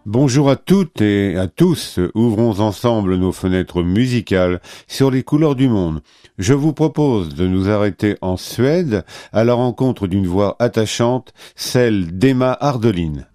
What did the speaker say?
Bonjour à toutes et à tous, ouvrons ensemble nos fenêtres musicales sur les couleurs du monde. Je vous propose de nous arrêter en Suède à la rencontre d'une voix attachante, celle d'Emma Ardelin.